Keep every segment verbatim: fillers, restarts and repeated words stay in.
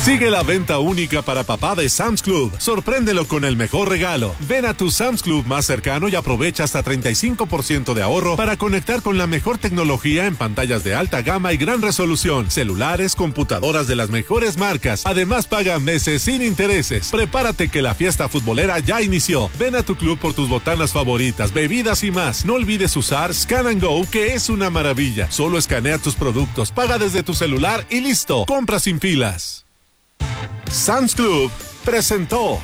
Sigue la venta única para papá de Sam's Club. Sorpréndelo con el mejor regalo. Ven a tu Sam's Club más cercano y aprovecha hasta treinta y cinco por ciento de ahorro para conectar con la mejor tecnología en pantallas de alta gama y gran resolución, celulares, computadoras de las mejores marcas. Además, paga meses sin intereses. Prepárate que la fiesta futbolera ya inició. Ven a tu club por tus botanas favoritas, bebidas y más. No olvides usar Scan and Go, que es una maravilla. Solo escanea tus productos, paga desde tu celular y listo. Compra sin filas. Sam's Club presentó.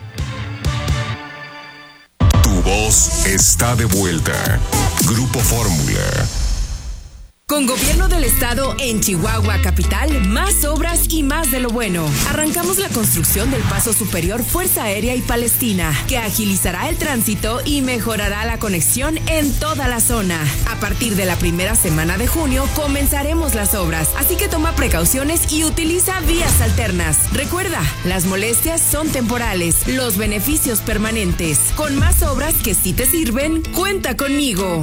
Tu voz está de vuelta. Grupo Fórmula. Con Gobierno del Estado en Chihuahua Capital, más obras y más de lo bueno. Arrancamos la construcción del Paso Superior Fuerza Aérea y Palestina, que agilizará el tránsito y mejorará la conexión en toda la zona. A partir de la primera semana de junio comenzaremos las obras, así que toma precauciones y utiliza vías alternas. Recuerda, las molestias son temporales, los beneficios permanentes. Con más obras que sí te sirven, cuenta conmigo.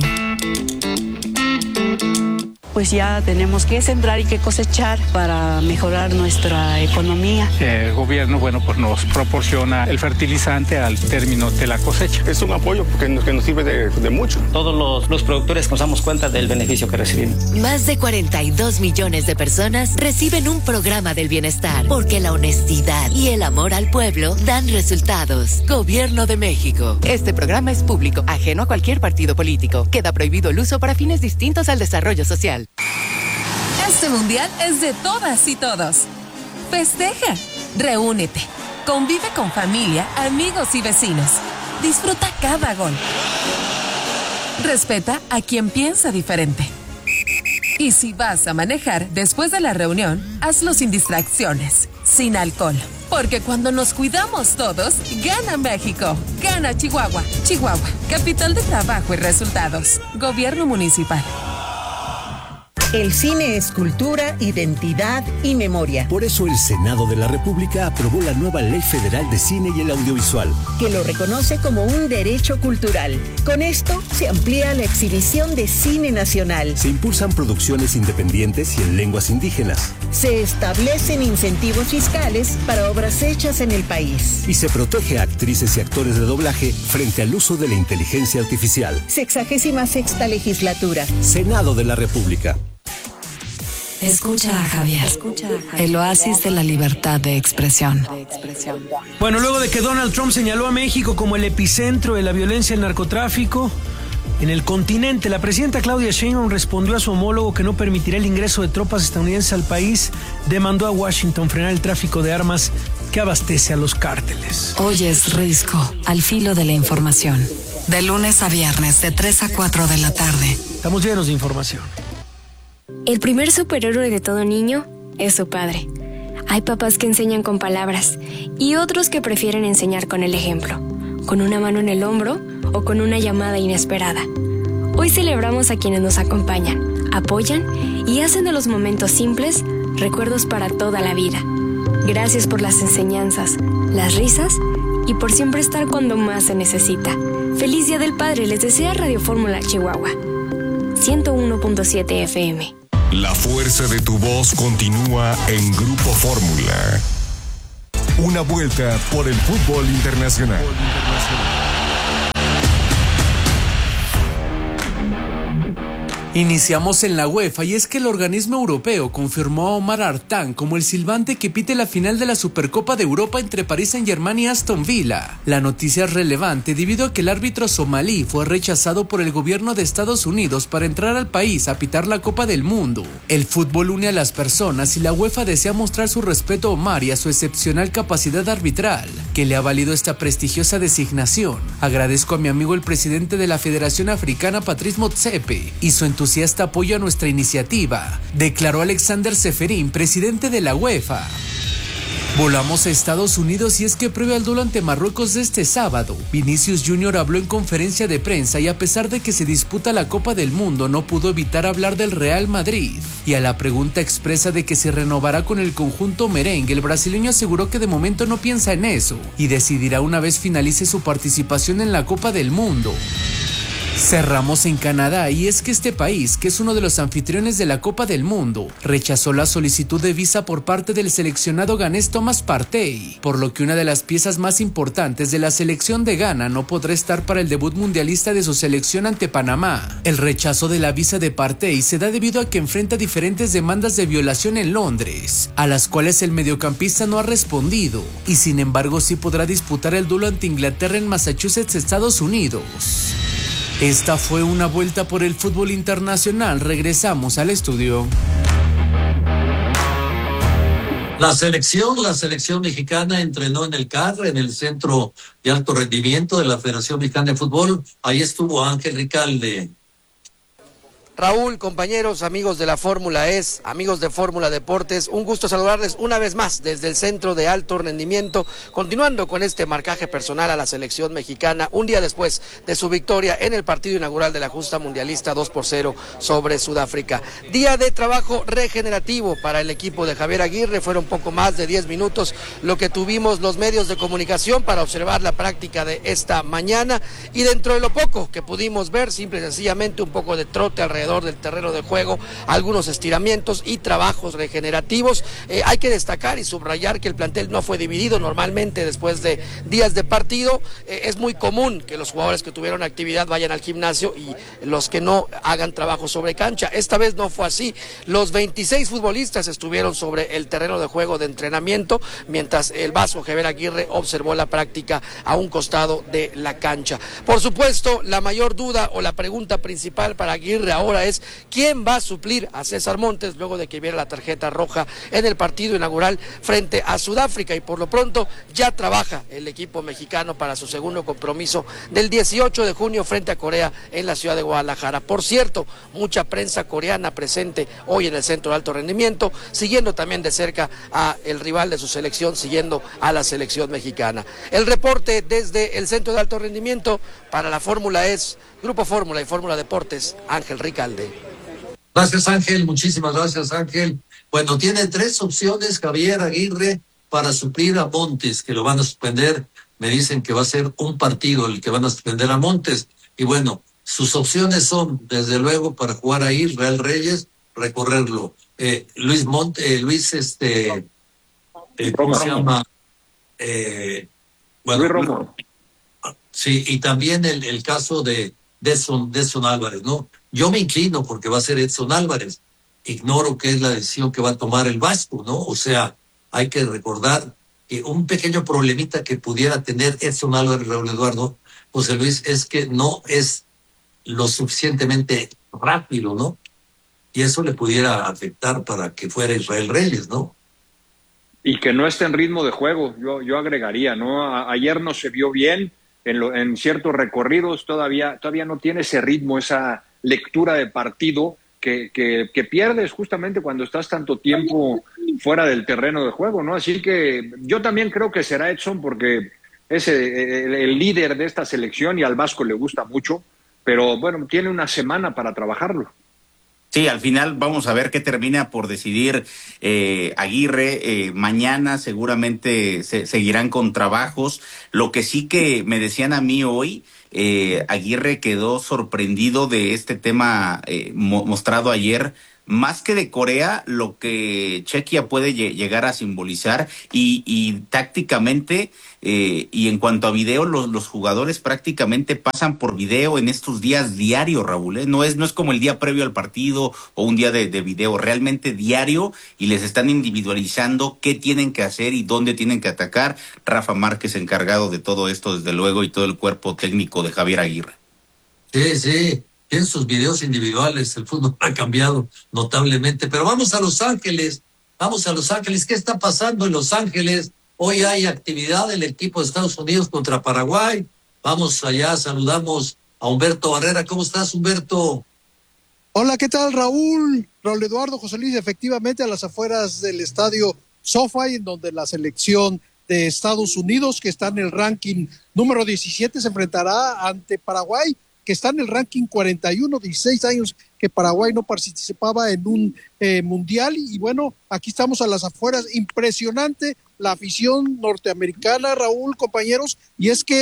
Pues ya tenemos que sembrar y que cosechar para mejorar nuestra economía. El gobierno, bueno, pues nos proporciona el fertilizante al término de la cosecha. Es un apoyo que nos, que nos sirve de, de mucho. Todos los, los productores nos damos cuenta del beneficio que recibimos. Más de cuarenta y dos millones de personas reciben un programa del bienestar, porque la honestidad y el amor al pueblo dan resultados. Gobierno de México. Este programa es público, ajeno a cualquier partido político. Queda prohibido el uso para fines distintos al desarrollo social. Este mundial es de todas y todos. Festeja, reúnete, convive con familia, amigos y vecinos. Disfruta cada gol. Respeta a quien piensa diferente. Y si vas a manejar después de la reunión, hazlo sin distracciones, sin alcohol. Porque cuando nos cuidamos todos, gana México, gana Chihuahua. Chihuahua, capital de trabajo y resultados. Gobierno municipal. El cine es cultura, identidad y memoria. Por eso el Senado de la República aprobó la nueva Ley Federal de Cine y el Audiovisual, que lo reconoce como un derecho cultural. Con esto se amplía la exhibición de cine nacional. Se impulsan producciones independientes y en lenguas indígenas. Se establecen incentivos fiscales para obras hechas en el país. Y se protege a actrices y actores de doblaje frente al uso de la inteligencia artificial. Sexagésima sexta legislatura. Senado de la República. Escucha a Javier, Escucha a Javier, el oasis de la libertad de expresión. Bueno, luego de que Donald Trump señaló a México como el epicentro de la violencia y el narcotráfico en el continente, la presidenta Claudia Sheinbaum respondió a su homólogo que no permitirá el ingreso de tropas estadounidenses al país. Demandó a Washington frenar el tráfico de armas que abastece a los cárteles. Hoy es Risco, al filo de la información. De lunes a viernes, de tres a cuatro de la tarde. Estamos llenos de información. El primer superhéroe de todo niño es su padre. Hay papás que enseñan con palabras y otros que prefieren enseñar con el ejemplo, con una mano en el hombro o con una llamada inesperada. Hoy celebramos a quienes nos acompañan, apoyan y hacen de los momentos simples recuerdos para toda la vida. Gracias por las enseñanzas, las risas y por siempre estar cuando más se necesita. Feliz Día del Padre les desea Radio Fórmula Chihuahua. ciento uno punto siete F M. La fuerza de tu voz continúa en Grupo Fórmula. Una vuelta por el fútbol internacional. Iniciamos en la UEFA y es que el organismo europeo confirmó a Omar Artan como el silbante que pite la final de la Supercopa de Europa entre Paris Saint-Germain y Aston Villa. La noticia es relevante debido a que el árbitro somalí fue rechazado por el gobierno de Estados Unidos para entrar al país a pitar la Copa del Mundo. El fútbol une a las personas y la UEFA desea mostrar su respeto a Omar y a su excepcional capacidad arbitral, que le ha valido esta prestigiosa designación. Agradezco a mi amigo el presidente de la Federación Africana, Patrice Motsepe, y su entusiasmo entusiasta apoyo a nuestra iniciativa, declaró Alexander Seferin, presidente de la UEFA. Volamos a Estados Unidos y es que previo al duelo ante Marruecos de este sábado, Vinicius Junior habló en conferencia de prensa y a pesar de que se disputa la Copa del Mundo no pudo evitar hablar del Real Madrid. Y a la pregunta expresa de que se renovará con el conjunto merengue, el brasileño aseguró que de momento no piensa en eso y decidirá una vez finalice su participación en la Copa del Mundo. Cerramos en Canadá y es que este país, que es uno de los anfitriones de la Copa del Mundo, rechazó la solicitud de visa por parte del seleccionado ganés Thomas Partey, por lo que una de las piezas más importantes de la selección de Ghana no podrá estar para el debut mundialista de su selección ante Panamá. El rechazo de la visa de Partey se da debido a que enfrenta diferentes demandas de violación en Londres, a las cuales el mediocampista no ha respondido, y sin embargo sí podrá disputar el duelo ante Inglaterra en Massachusetts, Estados Unidos. Esta fue una vuelta por el fútbol internacional. Regresamos al estudio. La selección, la selección mexicana entrenó en el C A R, en el Centro de Alto Rendimiento de la Federación Mexicana de Fútbol. Ahí estuvo Ángel Ricalde. Raúl, compañeros, amigos de la Fórmula E S, amigos de Fórmula Deportes, un gusto saludarles una vez más desde el Centro de Alto Rendimiento, continuando con este marcaje personal a la selección mexicana, un día después de su victoria en el partido inaugural de la justa mundialista dos por cero sobre Sudáfrica. Día de trabajo regenerativo para el equipo de Javier Aguirre, fueron poco más de diez minutos lo que tuvimos los medios de comunicación para observar la práctica de esta mañana, y dentro de lo poco que pudimos ver, simple y sencillamente un poco de trote alrededor del terreno de juego, algunos estiramientos y trabajos regenerativos. Eh, hay que destacar y subrayar que el plantel no fue dividido. Normalmente después de días de partido eh, es muy común que los jugadores que tuvieron actividad vayan al gimnasio y los que no hagan trabajo sobre cancha. Esta vez no fue así. Los veintiséis futbolistas estuvieron sobre el terreno de juego de entrenamiento, mientras el Vasco Javier Aguirre observó la práctica a un costado de la cancha. Por supuesto, la mayor duda o la pregunta principal para Aguirre ahora es quién va a suplir a César Montes luego de que viera la tarjeta roja en el partido inaugural frente a Sudáfrica, y por lo pronto ya trabaja el equipo mexicano para su segundo compromiso del dieciocho de junio frente a Corea en la ciudad de Guadalajara. Por cierto, mucha prensa coreana presente hoy en el Centro de Alto Rendimiento, siguiendo también de cerca a el rival de su selección, siguiendo a la selección mexicana. El reporte desde el Centro de Alto Rendimiento para la Fórmula E S, Grupo Fórmula y Fórmula Deportes, Ángel Ricalde. Gracias, Ángel, muchísimas gracias, Ángel. Bueno, tiene tres opciones Javier Aguirre para suplir a Montes, que lo van a suspender. Me dicen que va a ser un partido el que van a suspender a Montes. Y bueno, sus opciones son, desde luego, para jugar ahí, Real Reyes, recorrerlo. Eh, Luis Monte, eh, Luis, este, eh, ¿cómo se llama? Eh, bueno, Luis Romo. Sí, y también el, el caso de de Edson, de Edson Álvarez, ¿no? Yo me inclino porque va a ser Edson Álvarez. Ignoro qué es la decisión que va a tomar el Vasco, ¿no? O sea, hay que recordar que un pequeño problemita que pudiera tener Edson Álvarez, Raúl Eduardo, José Luis, es que no es lo suficientemente rápido, ¿no? Y eso le pudiera afectar para que fuera Israel Reyes, ¿no? Y que no esté en ritmo de juego, yo, yo agregaría, ¿no? A, ayer no se vio bien. En, lo, en ciertos recorridos todavía, todavía no tiene ese ritmo, esa lectura de partido que, que, que pierdes justamente cuando estás tanto tiempo fuera del terreno de juego, ¿no? Así que yo también creo que será Edson porque es el, el, el líder de esta selección y al Vasco le gusta mucho, pero bueno, tiene una semana para trabajarlo. Sí, al final vamos a ver qué termina por decidir eh, Aguirre. Eh, mañana seguramente se, seguirán con trabajos. Lo que sí que me decían a mí hoy, eh, Aguirre quedó sorprendido de este tema eh, mo- mostrado ayer, más que de Corea, lo que Chequia puede lle- llegar a simbolizar y, y tácticamente eh, y en cuanto a video, los, los jugadores prácticamente pasan por video en estos días diario, Raúl, ¿eh? No es, no es como el día previo al partido o un día de, de video, realmente diario, y les están individualizando qué tienen que hacer y dónde tienen que atacar. Rafa Márquez encargado de todo esto, desde luego, y todo el cuerpo técnico de Javier Aguirre. Sí, sí. En sus videos individuales el fútbol ha cambiado notablemente, pero vamos a Los Ángeles, vamos a Los Ángeles. ¿Qué está pasando en Los Ángeles? Hoy hay actividad del equipo de Estados Unidos contra Paraguay. Vamos allá, saludamos a Humberto Barrera. ¿Cómo estás, Humberto? Hola, ¿qué tal, Raúl? Raúl Eduardo, José Luis, efectivamente a las afueras del estadio SoFi, en donde la selección de Estados Unidos, que está en el ranking número diecisiete, se enfrentará ante Paraguay, que está en el ranking cuarenta y uno, dieciséis años que Paraguay no participaba en un eh, mundial, y bueno, aquí estamos a las afueras. Impresionante la afición norteamericana, Raúl, compañeros, y es que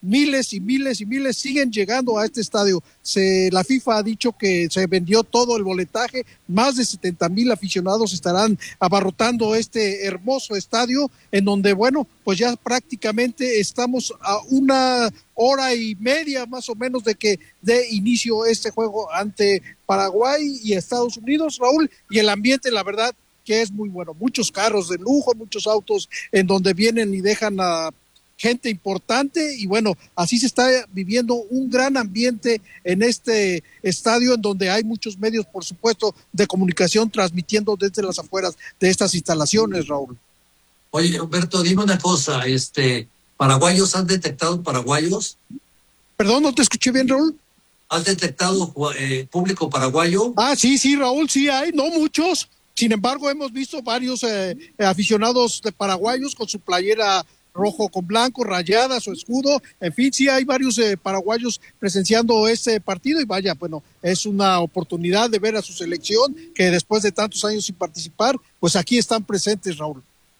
miles y miles y miles siguen llegando a este estadio. Se, la FIFA ha dicho que se vendió todo el boletaje, más de setenta mil aficionados estarán abarrotando este hermoso estadio, en donde, bueno, pues ya prácticamente estamos a una hora y media más o menos de que dé inicio este juego ante Paraguay y Estados Unidos, Raúl, y el ambiente, la verdad, que es muy bueno. Muchos carros de lujo, muchos autos en donde vienen y dejan a gente importante, y bueno, así se está viviendo un gran ambiente en este estadio, en donde hay muchos medios, por supuesto, de comunicación transmitiendo desde las afueras de estas instalaciones, Raúl. Oye, Humberto, dime una cosa, este, ¿paraguayos han detectado paraguayos? Perdón, no te escuché bien, Raúl. ¿Has detectado eh, público paraguayo? Ah, sí, sí, Raúl, sí hay, no muchos. Sin embargo, hemos visto varios eh, aficionados de paraguayos con su playera rojo con blanco, rayada, su escudo, en fin, sí hay varios eh, paraguayos presenciando este partido, y vaya, bueno, es una oportunidad de ver a su selección, que después de tantos años sin participar, pues aquí están presentes, Raúl.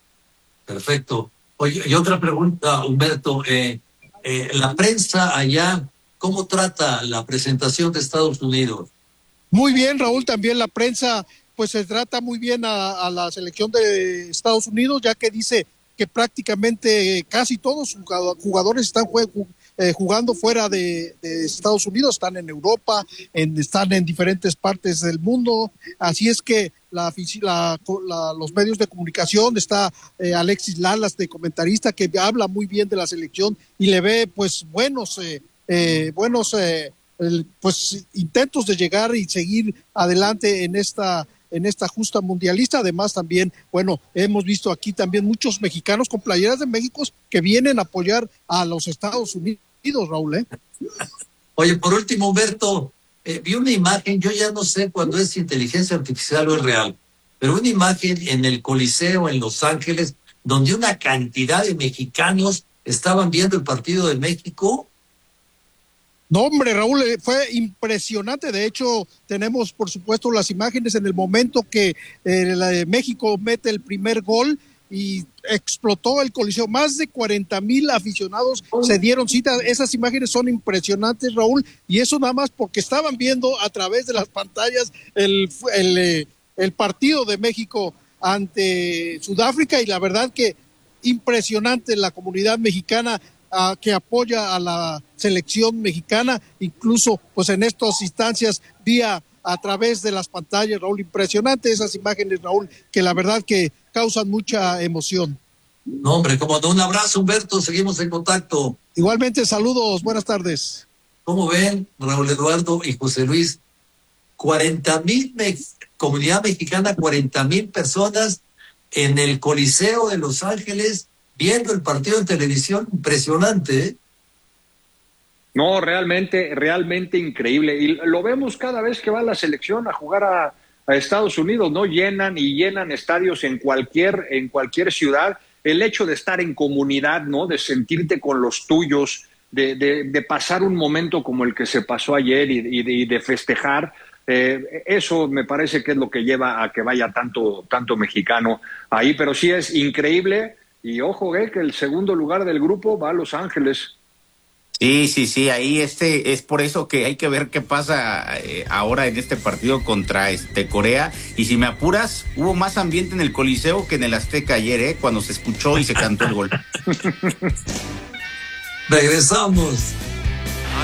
Perfecto. Oye, y otra pregunta, Humberto, eh, eh, la prensa allá, ¿cómo trata la presentación de Estados Unidos? Muy bien, Raúl, también la prensa, pues se trata muy bien a, a la selección de Estados Unidos, ya que dice que prácticamente casi todos sus jugadores están jugando fuera de, de Estados Unidos, están en Europa, en, están en diferentes partes del mundo, así es que la, la, la, los medios de comunicación, está eh, Alexis Lalas de comentarista, que habla muy bien de la selección y le ve pues buenos, eh, eh, buenos eh, el, pues intentos de llegar y seguir adelante en esta en esta justa mundialista. Además también, bueno, hemos visto aquí también muchos mexicanos con playeras de México que vienen a apoyar a los Estados Unidos, Raúl, ¿eh? Oye, por último, Humberto, eh, vi una imagen, yo ya no sé cuándo es inteligencia artificial o es real, pero una imagen en el Coliseo en Los Ángeles, donde una cantidad de mexicanos estaban viendo el partido de México. No, hombre, Raúl, fue impresionante. De hecho, tenemos, por supuesto, las imágenes en el momento que eh, México mete el primer gol y explotó el Coliseo. Más de cuarenta mil aficionados se dieron cita. Esas imágenes son impresionantes, Raúl, y eso nada más porque estaban viendo a través de las pantallas el, el, el, el partido de México ante Sudáfrica, y la verdad que impresionante la comunidad mexicana Uh, que apoya a la selección mexicana, incluso pues en estas instancias vía a través de las pantallas, Raúl. Impresionante esas imágenes, Raúl, que la verdad que causan mucha emoción. No, hombre, como no, un abrazo, Humberto, seguimos en contacto. Igualmente, saludos, buenas tardes. ¿Cómo ven, Raúl Eduardo y José Luis? cuarenta mil, me- comunidad mexicana, cuarenta mil personas en el Coliseo de Los Ángeles, viendo el partido en televisión. Impresionante, ¿eh? No, realmente, realmente increíble. Y lo vemos cada vez que va la selección a jugar a, a Estados Unidos, ¿no? Llenan y llenan estadios en cualquier, en cualquier ciudad. El hecho de estar en comunidad, ¿no? De sentirte con los tuyos, de, de, de pasar un momento como el que se pasó ayer y, y, de, y de festejar. Eh, eso me parece que es lo que lleva a que vaya tanto, tanto mexicano ahí. Pero sí es increíble. Y ojo, eh, que el segundo lugar del grupo va a Los Ángeles. Sí, sí, sí, ahí este es por eso que hay que ver qué pasa eh, ahora en este partido contra este Corea. Y si me apuras, hubo más ambiente en el Coliseo que en el Azteca ayer, eh, cuando se escuchó y se cantó el gol. Regresamos.